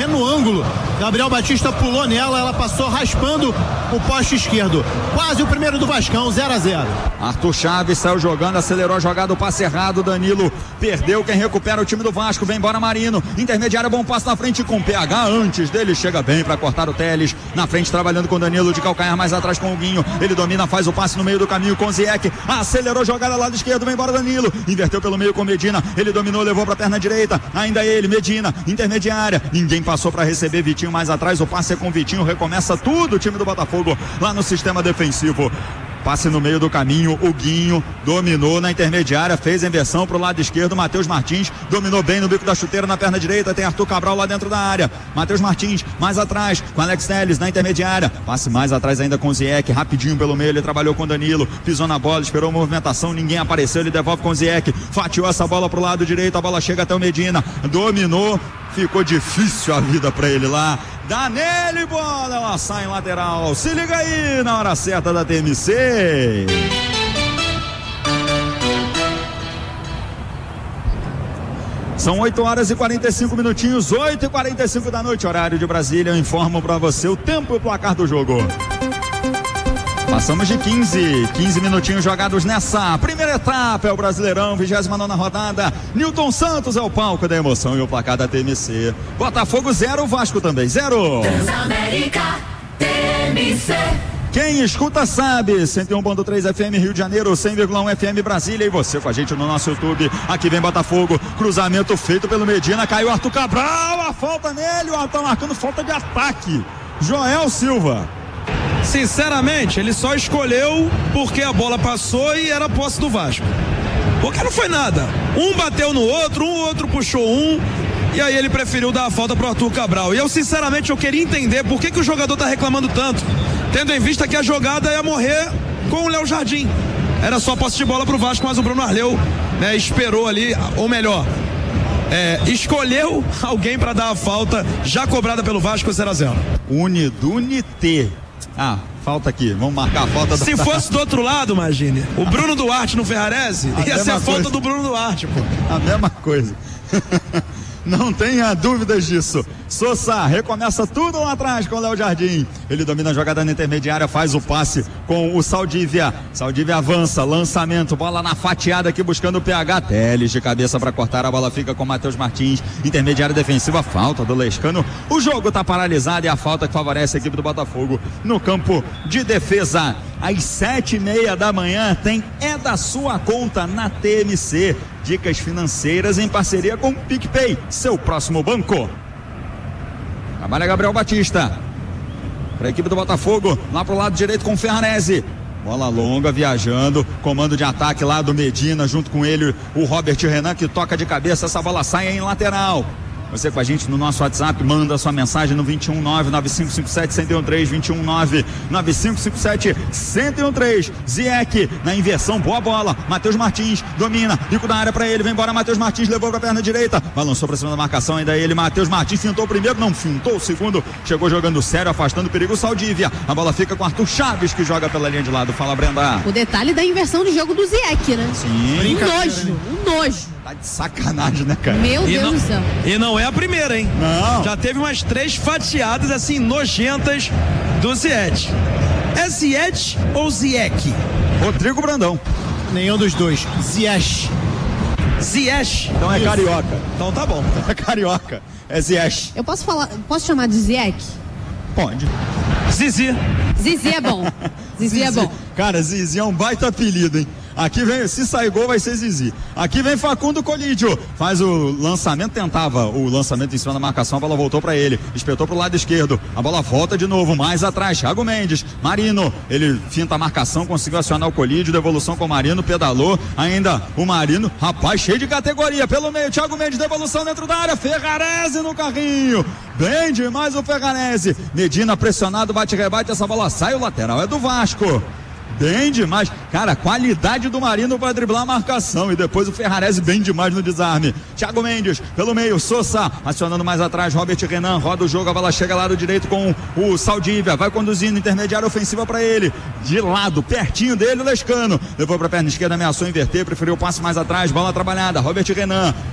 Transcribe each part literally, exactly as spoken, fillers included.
no ângulo. Gabriel Batista pulou nela, ela passou raspando o poste esquerdo. Quase o primeiro do Vascão, zero a zero. Arthur Chaves saiu jogando, acelerou a jogada, o passe errado, Danilo perdeu, quem recupera o time do Vasco, vem embora Marino, intermediário, bom passe na frente com P H, antes dele chega bem para cortar o Teles, na frente trabalhando com Danilo, de calcanhar mais atrás com o Guinho, ele domina, faz o passe no meio do caminho com Zieck, acelerou a jogada lado esquerdo, vem embora Danilo, inverteu pelo meio com Medina, ele dominou, levou para a perna direita, ainda ele, Medina, intermediária, ninguém passou para receber, Vitinho mais atrás, o passe é com Vitinho, recomeça tudo o time do Botafogo lá no sistema defensivo. Passe no meio do caminho, o Guinho dominou na intermediária, fez a inversão pro lado esquerdo, Matheus Martins dominou bem no bico da chuteira na perna direita, tem Arthur Cabral lá dentro da área, Matheus Martins mais atrás, com Alex Telles na intermediária, passe mais atrás ainda com o Zieck, rapidinho pelo meio, ele trabalhou com Danilo, pisou na bola, esperou a movimentação, ninguém apareceu, ele devolve com o Zieck, fatiou essa bola pro lado direito, a bola chega até o Medina, dominou, ficou difícil a vida pra ele lá, dá nele, bola, ela sai em lateral, se liga aí na hora certa da T M C. São oito horas e quarenta e cinco minutinhos, oito e quarenta e cinco da noite, horário de Brasília, eu informo pra você o tempo e o placar do jogo. Passamos de quinze, quinze minutinhos jogados nessa primeira etapa, é o Brasileirão, vigésima nona rodada, Newton Santos é o palco da emoção e o placar da T M C. Botafogo zero, Vasco também zero. Transamérica, T M C. Quem escuta sabe, cento e um ponto três F M Rio de Janeiro, cem vírgula um F M Brasília e você com a gente no nosso YouTube, aqui vem Botafogo, cruzamento feito pelo Medina, caiu Arthur Cabral, a falta nele, o Arthur tá marcando falta de ataque, Joel Silva. Sinceramente, ele só escolheu porque a bola passou e era posse do Vasco. Porque não foi nada. Um bateu no outro, um outro puxou um, e aí ele preferiu dar a falta pro Arthur Cabral. E eu, sinceramente, eu queria entender por que, que o jogador tá reclamando tanto, tendo em vista que a jogada ia morrer com o Léo Jardim. Era só posse de bola pro Vasco, mas o Bruno Arleu, né, esperou ali, ou melhor, é, escolheu alguém para dar a falta, já cobrada pelo Vasco, zero a zero. Unidunité. Ah, falta aqui, vamos marcar a falta. Se da... fosse do outro lado, imagine, o Bruno Duarte no Ferrarese, ia ser a falta do Bruno Duarte, pô. A mesma coisa. Não tenha dúvidas disso. Sosa recomeça tudo lá atrás com o Léo Jardim. Ele domina a jogada na intermediária, faz o passe com o Saldívia. Saldívia avança, lançamento, bola na fatiada aqui buscando o P H. Teles de cabeça para cortar, a bola fica com o Matheus Martins. Intermediária defensiva, falta do Lescano. O jogo tá paralisado e a falta que favorece a equipe do Botafogo no campo de defesa. Às sete e meia da manhã tem É da Sua Conta na T M C. Dicas financeiras em parceria com o PicPay, seu próximo banco. Trabalha Gabriel Batista para a equipe do Botafogo, lá pro lado direito com o Ferrarese. Bola longa, viajando, comando de ataque lá do Medina, junto com ele o Robert Renan, que toca de cabeça, essa bola sai em lateral. Você com a gente no nosso WhatsApp, manda sua mensagem no vinte e um nove nove cinco cinco sete um zero um três, vinte e um nove nove cinco cinco sete um zero um três. Zieck na inversão, boa bola, Matheus Martins domina, bico da área pra ele, vem embora Matheus Martins, levou pra perna direita, balançou pra cima da marcação, ainda ele, Matheus Martins fintou o primeiro, não fintou o segundo, chegou jogando sério, afastando o perigo, Saldívia, a bola fica com Arthur Chaves, que joga pela linha de lado. Fala, Brenda. O detalhe da inversão de jogo do Zieck, né? Sim. Um nojo, um nojo. Tá de sacanagem, né, cara? Meu e Deus não, do céu. E não é a primeira, hein? Não. Já teve umas três fatiadas, assim, nojentas do Zieck. É Zieck ou Zieck? Rodrigo Brandão. Nenhum dos dois. Ziyech. Ziyech. Então é Isso. carioca. Então tá bom. É carioca. É Ziyech. Eu posso falar, posso chamar de Zieck? Pode. Zizi. Zizi é bom. Zizi é bom. Cara, Zizi é um baita apelido, hein? Aqui vem, se sair gol vai ser Zizi. Aqui vem Facundo Colídio, faz o lançamento, tentava o lançamento em cima da marcação, a bola voltou pra ele, espetou pro lado esquerdo, a bola volta de novo, mais atrás, Thiago Mendes, Marino, ele finta a marcação, conseguiu acionar o Colídio, devolução com o Marino, pedalou, ainda o Marino, rapaz, cheio de categoria, pelo meio, Thiago Mendes, devolução dentro da área, Ferrarese no carrinho, bem demais o Ferrarese, Medina pressionado, bate-rebate, essa bola sai, o lateral é do Vasco. Bem demais, cara, qualidade do Marino para driblar a marcação e depois o Ferrarese bem demais no desarme. Thiago Mendes pelo meio, Sosa acionando mais atrás, Robert Renan roda o jogo, a bola chega lá do direito com o Saldívia, vai conduzindo, intermediária ofensiva para ele, de lado, pertinho dele o Lescano, levou para a perna esquerda, ameaçou inverter, preferiu o passe mais atrás, bola trabalhada, Robert Renan.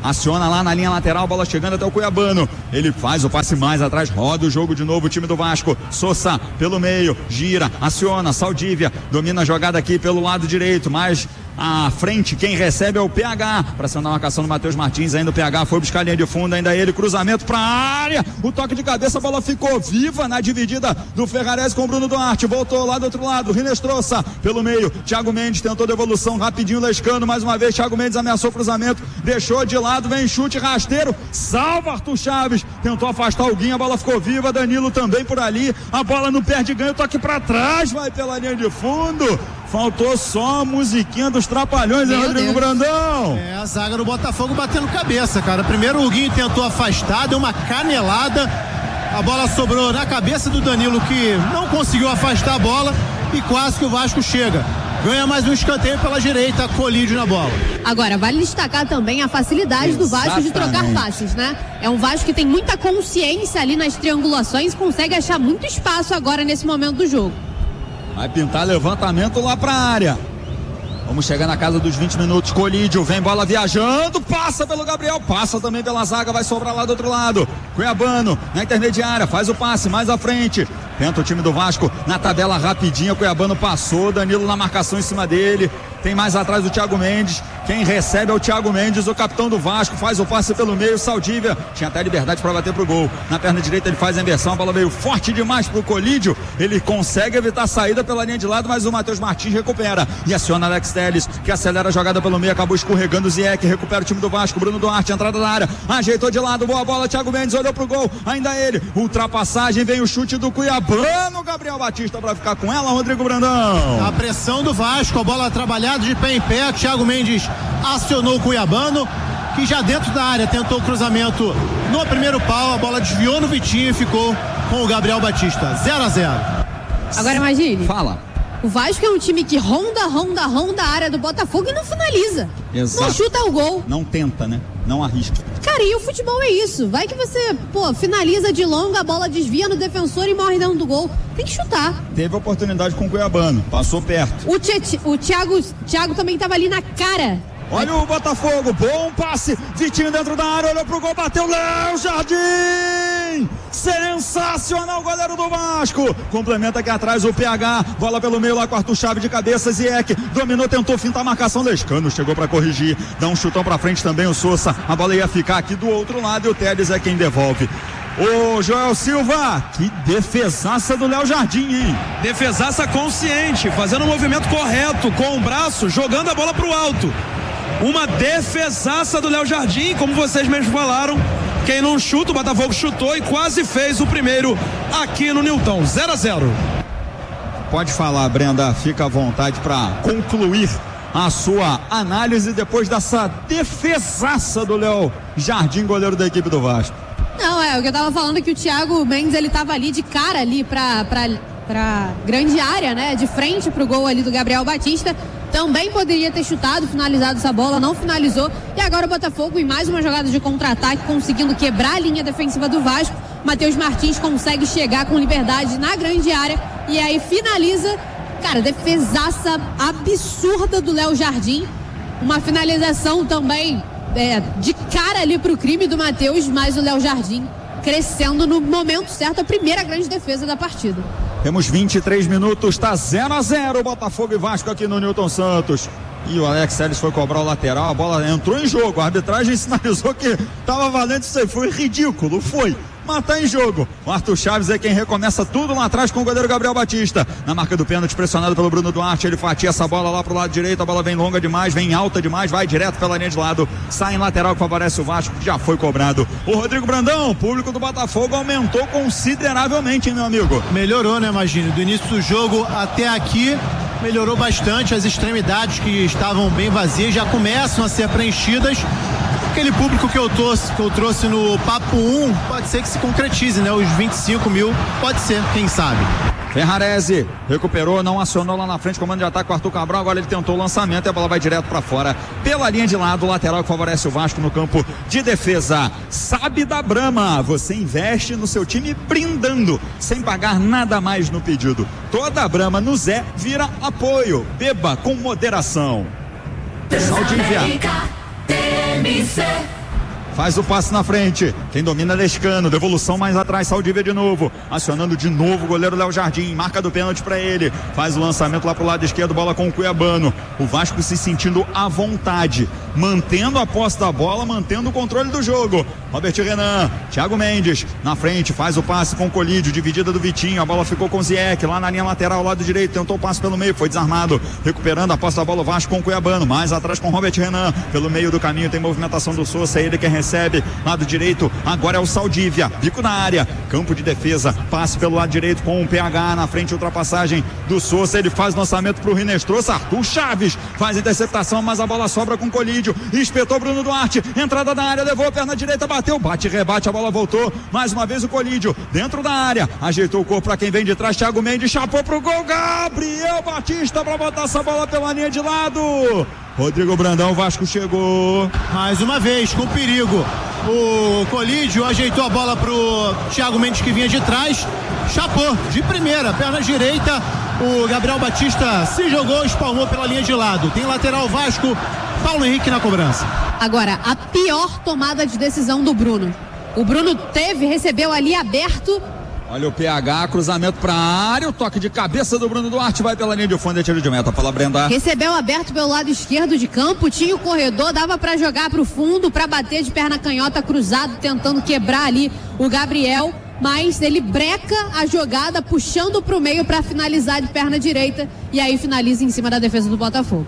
aciona lá na linha lateral, bola chegando até o Cuiabano. Ele faz o passe mais atrás, roda o jogo de novo, o time do Vasco. Sousa pelo meio, gira, aciona, Saldívia, domina a jogada aqui pelo lado direito, mas à frente, quem recebe é o P H, para cima da marcação do Matheus Martins, ainda o P H foi buscar a linha de fundo, ainda ele, cruzamento pra área, o toque de cabeça, a bola ficou viva na dividida do Ferrarese com o Bruno Duarte, voltou lá do outro lado, Rinestrosa pelo meio, Thiago Mendes tentou devolução, rapidinho Lescano, mais uma vez, Thiago Mendes ameaçou o cruzamento, deixou de lado, vem chute rasteiro, salva Arthur Chaves, tentou afastar o Guinha, a bola ficou viva, Danilo também por ali, a bola não perde ganho, toque pra trás, vai pela linha de fundo. Faltou só a musiquinha dos Trapalhões, hein, Rodrigo Brandão? É, a zaga do Botafogo batendo cabeça, cara. Primeiro o Guinho tentou afastar, deu uma canelada. A bola sobrou na cabeça do Danilo, que não conseguiu afastar a bola. E quase que o Vasco chega. Ganha mais um escanteio pela direita, colide na bola. Agora, vale destacar também a facilidade do Vasco de trocar passes, né? É um Vasco que tem muita consciência ali nas triangulações, consegue achar muito espaço agora nesse momento do jogo. Vai pintar levantamento lá pra área. Vamos chegar na casa dos vinte minutos. Colídio, vem bola viajando, passa pelo Gabriel, passa também pela zaga, vai sobrar lá do outro lado. Cuiabano na intermediária, faz o passe mais à frente. Tenta o time do Vasco na tabela rapidinha. Cuiabano passou, Danilo na marcação em cima dele. Tem mais atrás o Thiago Mendes. Quem recebe é o Thiago Mendes, o capitão do Vasco. Faz o passe pelo meio, Saldívia. Tinha até liberdade para bater pro gol. Na perna direita ele faz a inversão. A bola veio forte demais pro Colídio. Ele consegue evitar a saída pela linha de lado, mas o Matheus Martins recupera. E aciona Alex Telles, que acelera a jogada pelo meio. Acabou escorregando o Ziek. Recupera o time do Vasco. Bruno Duarte, entrada da área. Ajeitou de lado, boa bola. Thiago Mendes olhou pro gol. Ainda ele. Ultrapassagem, vem o chute do Cuiabano. Gabriel Batista para ficar com ela, Rodrigo Brandão. A pressão do Vasco, a bola trabalhada de pé em pé. Thiago Mendes acionou o Cuiabano, que já dentro da área tentou o cruzamento no primeiro pau, a bola desviou no Vitinho e ficou com o Gabriel Batista. zero a zero. Agora imagine. Fala. O Vasco é um time que ronda, ronda, ronda a área do Botafogo e não finaliza. Exato. Não chuta o gol. Não tenta, né? Não arrisca. Cara, e o futebol é isso. Vai que você, pô, finaliza de longa, a bola desvia no defensor e morre dentro do gol. Tem que chutar. Teve oportunidade com o Cuiabano, passou perto. O, Tchê, o Thiago, Thiago também tava ali na cara. Olha o Botafogo, bom passe, Vitinho dentro da área, olhou pro gol, bateu, Léo Jardim! Sensacional, goleiro do Vasco! Complementa aqui atrás o P H, bola pelo meio lá com Arthur Chaves de cabeça, Ziek, dominou, tentou fintar a marcação, Lescano chegou pra corrigir, dá um chutão pra frente também o Sousa, a bola ia ficar aqui do outro lado e o Telles é quem devolve. Ô Joel Silva, que defesaça do Léo Jardim, hein? Defesaça consciente, fazendo o movimento correto, com o braço, jogando a bola pro alto. Uma defesaça do Léo Jardim, como vocês mesmos falaram. Quem não chuta, o Botafogo chutou e quase fez o primeiro aqui no Newton. zero a zero. Pode falar, Brenda, fica à vontade para concluir a sua análise depois dessa defesaça do Léo Jardim, goleiro da equipe do Vasco. Não, é, o que eu tava falando é que o Thiago Mendes, ele tava ali de cara ali pra, pra, pra grande área, né, de frente pro gol ali do Gabriel Batista. Também poderia ter chutado, finalizado essa bola, não finalizou. E agora o Botafogo, em mais uma jogada de contra-ataque, conseguindo quebrar a linha defensiva do Vasco. Matheus Martins consegue chegar com liberdade na grande área e aí finaliza. Cara, defesaça absurda do Léo Jardim. Uma finalização também é, de cara ali pro crime do Matheus, mas o Léo Jardim crescendo no momento certo, a primeira grande defesa da partida. Temos vinte e três minutos, tá zero a zero, Botafogo e Vasco aqui no Newton Santos. E o Alex Telles foi cobrar o lateral, a bola entrou em jogo, a arbitragem sinalizou que tava valendo, isso aí foi ridículo, foi. Mas tá em jogo. O Arthur Chaves é quem recomeça tudo lá atrás com o goleiro Gabriel Batista. Na marca do pênalti, pressionado pelo Bruno Duarte, ele fatia essa bola lá pro lado direito, a bola vem longa demais, vem alta demais, vai direto pela linha de lado, sai em lateral que favorece o Vasco, que já foi cobrado. O Rodrigo Brandão, o público do Botafogo aumentou consideravelmente, hein, meu amigo? Melhorou, né, Magino? Do início do jogo até aqui, melhorou bastante. As extremidades que estavam bem vazias já começam a ser preenchidas. Aquele público que eu, trouxe, que eu trouxe no Papo um, pode ser que se concretize, né? Os vinte e cinco mil, pode ser, quem sabe. Ferrarese recuperou, não acionou lá na frente, comando de ataque com o Arthur Cabral, agora ele tentou o lançamento e a bola vai direto para fora, pela linha de lado, lateral que favorece o Vasco no campo de defesa. Sabe da Brahma, você investe no seu time brindando, sem pagar nada mais no pedido. Toda a Brahma no Zé vira apoio, beba com moderação. Saldívia. faz o passe na frente, quem domina é Lescano, devolução mais atrás, Saldívia de novo, acionando de novo o goleiro Léo Jardim, marca do pênalti pra ele, faz o lançamento lá pro lado esquerdo, bola com o Cuiabano, o Vasco se sentindo à vontade, mantendo a posse da bola, mantendo o controle do jogo. Robert Renan, Thiago Mendes na frente, faz o passe com o Colídio, dividida do Vitinho, a bola ficou com o Ziek lá na linha lateral, lado direito, tentou o passe pelo meio, foi desarmado, recuperando a posse da bola o Vasco com o Cuiabano, mais atrás com o Robert Renan, pelo meio do caminho tem movimentação do Sousa, ele quem recebe, lado direito, agora é o Saldívia, bico na área, campo de defesa, passe pelo lado direito com o P H na frente, ultrapassagem do Sousa, ele faz lançamento pro Rinestrosa, Arthur Chaves faz interceptação, mas a bola sobra com o Colídio, espetou Bruno Duarte, entrada da área, levou a perna direita, bateu, bate, rebate, a bola voltou, mais uma vez o Colídio, dentro da área, ajeitou o corpo para quem vem de trás, Thiago Mendes, chapou pro gol, Gabriel Batista para botar essa bola pela linha de lado, Rodrigo Brandão, o Vasco chegou. Mais uma vez, com perigo, o Colídio ajeitou a bola pro Thiago Mendes que vinha de trás, chapou, de primeira, perna direita, o Gabriel Batista se jogou, espalmou pela linha de lado, tem lateral Vasco, Paulo Henrique na cobrança. Agora, a pior tomada de decisão do Bruno. O Bruno teve, recebeu ali aberto. Olha o P H, cruzamento para a área, o toque de cabeça do Bruno Duarte, vai pela linha de fundo, é tiro de meta, fala Brenda. Recebeu aberto pelo lado esquerdo de campo, tinha o corredor, dava para jogar para o fundo, para bater de perna canhota cruzado, tentando quebrar ali o Gabriel, mas ele breca a jogada, puxando para o meio para finalizar de perna direita, e aí finaliza em cima da defesa do Botafogo.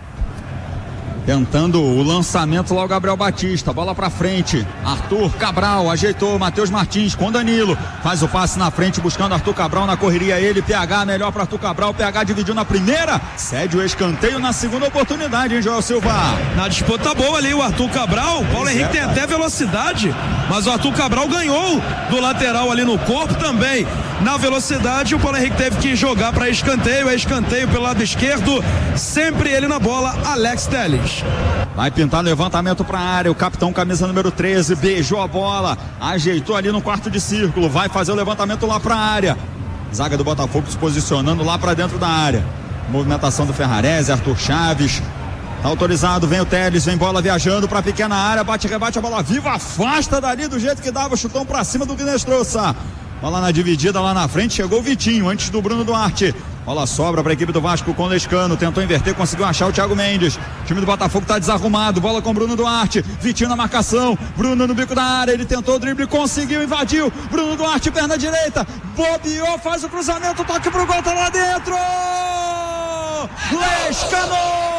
Tentando o lançamento lá o Gabriel Batista, bola pra frente, Arthur Cabral ajeitou, Matheus Martins com Danilo, faz o passe na frente buscando Arthur Cabral na correria, ele, P H melhor para Arthur Cabral, P H dividiu na primeira, cede o escanteio na segunda oportunidade, hein, Joel Silva? Na disputa boa ali o Arthur Cabral, o Paulo Henrique tem até velocidade, mas o Arthur Cabral ganhou do lateral ali no corpo também, na velocidade o Paulo Henrique teve que jogar para escanteio, é escanteio pelo lado esquerdo, sempre ele na bola, Alex Telles. Vai pintar levantamento para a área, o capitão camisa número treze, beijou a bola, ajeitou ali no quarto de círculo, vai fazer o levantamento lá para a área, zaga do Botafogo se posicionando lá para dentro da área, movimentação do Ferrarese, Arthur Chaves, tá autorizado, vem o Telles, vem bola viajando para a pequena área, bate, rebate, a bola viva, afasta dali do jeito que dava, chutão para cima do Rinestrosa, bola na dividida lá na frente, chegou o Vitinho antes do Bruno Duarte. Bola sobra para a equipe do Vasco com o Lescano, tentou inverter, conseguiu achar o Thiago Mendes. O time do Botafogo está desarrumado, bola com o Bruno Duarte, Vitinho na marcação, Bruno no bico da área, ele tentou o drible, conseguiu, invadiu, Bruno Duarte, perna direita, bobeou, faz o cruzamento, toque pro gol, tá lá dentro! Lescano!